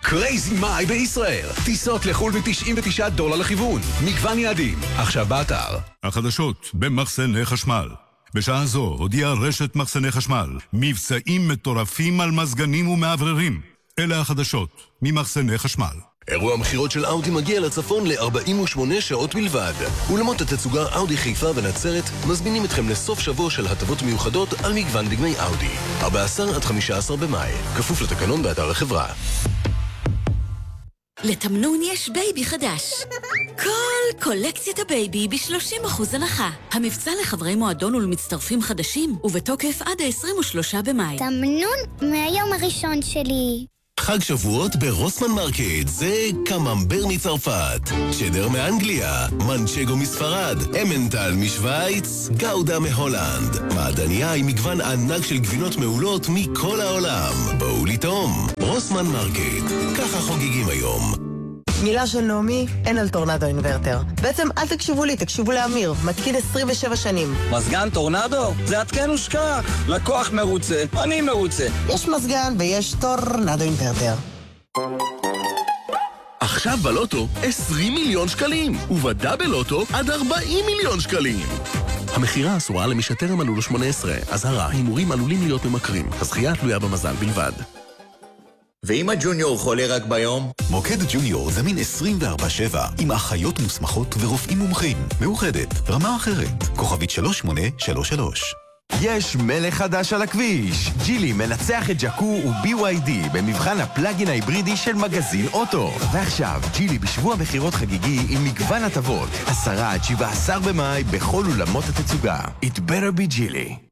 קרייזי מאי בישראל. טיסות לחול $99 לכיוון. מגוון יעדים. עכשיו באתר. החדשות במחסני חשמל. בשעה זו הודיעה רשת מחסני חשמל מבצעים מטורפים על מזגנים ומעבררים. אלה החדשות ממחסני חשמל. אירוע המחירות של אאודי מגיע לצפון ל-48 שעות בלבד. אולמות התצוגה אאודי חיפה ונצרת מזמינים אתכם לסוף שבוע של הטבות מיוחדות על מגוון דגמי אאודי. 14 עד 15 במאי. כפוף לתקנון באתר החברה. לתמנון יש בייבי חדש. כל קולקציית הבייבי ב-30% הנחה. המבצע לחברי מועדון ולמצטרפים חדשים, ובתוקף עד ה-23 במאי. תמנון מהיום הראשון שלי. חג שבועות ברוסמן מרקט, זה קממבר מצרפת, צ'דר מאנגליה, מנצ'גו מספרד, אמנטל משוויץ, גאודה מהולנד. מעדניה עם מגוון ענק של גבינות מעולות מכל העולם. בואו לטעום. רוסמן מרקט, ככה חוגגים היום. מילה של נעמי, אין על טורנדו אינברטר. בעצם אל תקשיבו לי, תקשיבו לאמיר, מתקין 27 שנים. מזגן טורנדו? זה עדכן ושכח. לקוח מרוצה, אני מרוצה. יש מזגן ויש טורנדו אינברטר. עכשיו בלוטו 20 מיליון שקלים, ובדאבל לוטו עד 40 מיליון שקלים. המחירה אסורה למי שטרם מלאו לו 18. אזהרה, הימורים עלולים להיות ממכרים. הזכייה תלויה במזל בלבד. ואם הג'וניור חולה רק ביום? מוקד ג'וניור זמין 24/7 עם אחיות מוסמכות ורופאים מומחים. מאוחדת, רמה אחרת. כוכבית 3833. יש מלך חדש על הכביש. ג'ילי מנצח את ג'קו ו-BYD במבחן הפלאגין ההיברידי של מגזין אוטו. ועכשיו, ג'ילי בשבוע מחירות חגיגי עם מגוון הטבות. 10 עד 17 במאי בכל אולמות התצוגה. It better be ג'ילי.